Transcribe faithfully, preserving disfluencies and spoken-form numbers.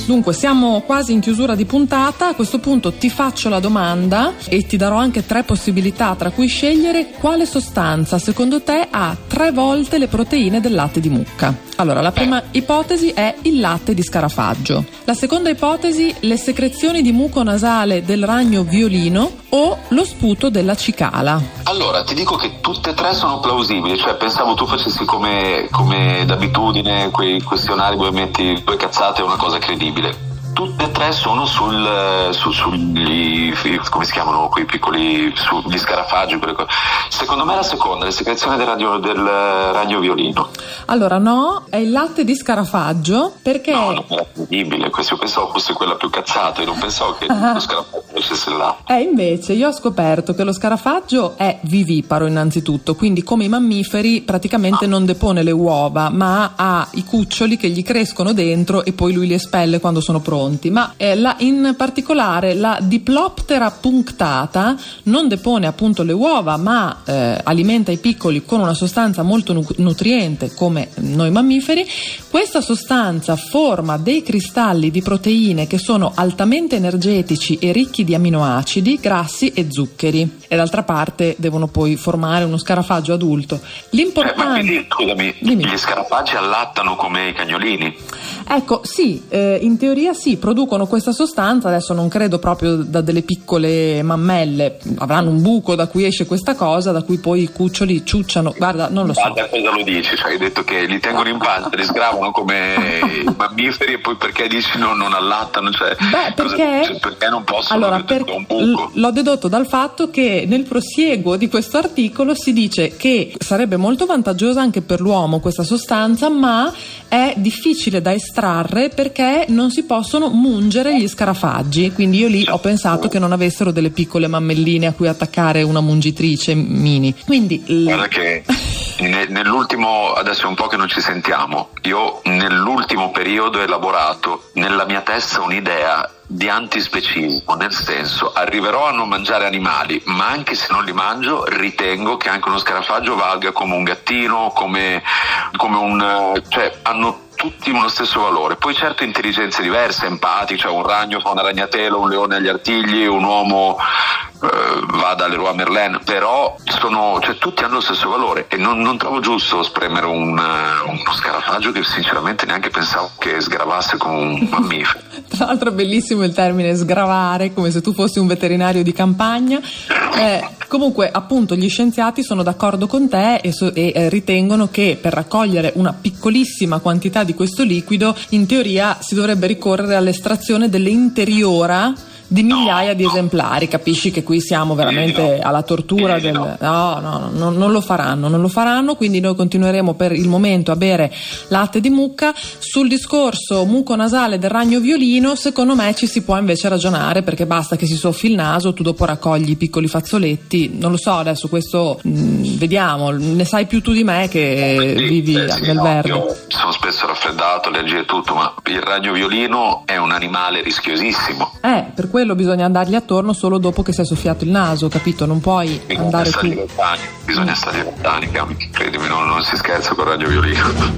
Dunque, siamo quasi in chiusura di puntata. A questo punto ti faccio la domanda e ti darò anche tre possibilità tra cui scegliere quale sostanza secondo te ha tre volte le proteine del latte di mucca. Allora, la prima ipotesi è il latte di scarafaggio. La seconda ipotesi, le secrezioni di muco nasale del ragno violino o lo sputo della cicala. Allora, ti dico che tutte e tre sono plausibili, cioè pensavo tu facessi come, come d'abitudine quei questionari dove metti due cazzate e una cosa credibile. Tutte e tre sono sul, su, sugli, come si chiamano quei piccoli, sugli scarafaggi, quelle cose. Secondo me la seconda, le secrezioni del ragno, del ragno violino. Allora no, è il latte di scarafaggio, perché... No, non era credibile, questo io pensavo fosse quella più cazzata, io non pensavo che ah. lo scarafaggio fosse là. E invece io ho scoperto che lo scarafaggio è viviparo innanzitutto, quindi come i mammiferi praticamente ah. non depone le uova, ma ha i cuccioli che gli crescono dentro e poi lui li espelle quando sono pronti. Ma eh, la, in particolare la Diploptera punctata non depone appunto le uova, ma eh, alimenta i piccoli con una sostanza molto nu- nutriente come noi mammiferi. Questa sostanza forma dei cristalli di proteine che sono altamente energetici e ricchi di aminoacidi, grassi e zuccheri, e d'altra parte devono poi formare uno scarafaggio adulto. L'importante... Eh, ma quindi, scusami, Dimmi. Gli scarafaggi allattano come i cagnolini? Ecco, sì, eh, in teoria sì, producono questa sostanza, adesso non credo proprio da delle piccole mammelle, avranno un buco da cui esce questa cosa, da cui poi i cuccioli ciucciano, guarda, non lo so. Guarda cosa lo dici, cioè hai detto che li tengono in pancia, li sgravano come i mammiferi e poi perché dici no, non allattano, cioè, Beh, perché, cosa, cioè, perché non possono allora, per, un buco? L'ho dedotto dal fatto che nel prosieguo di questo articolo si dice che sarebbe molto vantaggiosa anche per l'uomo questa sostanza, ma è difficile da estrarre perché non si possono mungere gli scarafaggi, quindi io lì ho pensato che non avessero delle piccole mammelline a cui attaccare una mungitrice mini. Quindi guarda che nell'ultimo, adesso è un po' che non ci sentiamo, io nell'ultimo periodo ho elaborato nella mia testa un'idea di antispecismo, nel senso arriverò a non mangiare animali, ma anche se non li mangio ritengo che anche uno scarafaggio valga come un gattino, come, come un, cioè hanno tutti uno stesso valore. Poi certo intelligenze diverse, empatiche, cioè un ragno fa una ragnatela, un leone agli artigli, un uomo eh, va dalle Leroy Merlin, però sono, cioè, tutti hanno lo stesso valore e non, non trovo giusto spremere un, uh, uno scarafaggio che sinceramente neanche pensavo che sgravasse come un mammifero. Tra l'altro è bellissimo il termine sgravare, come se tu fossi un veterinario di campagna. Eh, comunque appunto gli scienziati sono d'accordo con te e, so, e eh, ritengono che per raccogliere una piccolissima quantità di questo liquido in teoria si dovrebbe ricorrere all'estrazione dell'interiora di migliaia no, di no. esemplari. Capisci che qui siamo veramente no. alla tortura del... no, no, no, no, non lo faranno, non lo faranno, quindi noi continueremo per il momento a bere latte di mucca. Sul discorso muco nasale del ragno violino, secondo me ci si può invece ragionare, perché basta che si soffi il naso, tu dopo raccogli i piccoli fazzoletti, non lo so, adesso questo mh, vediamo, ne sai più tu di me che sì, vivi eh, sì, nel no, verde. Io sono spesso raffreddato, allergie e tutto, ma il ragno violino è un animale rischiosissimo. Eh, per quello bisogna andargli attorno solo dopo che si è soffiato il naso, capito? Non puoi bisogna andare stare tu. lontani, bisogna stare lontani, credimi, non, non si scherza con il ragno violino.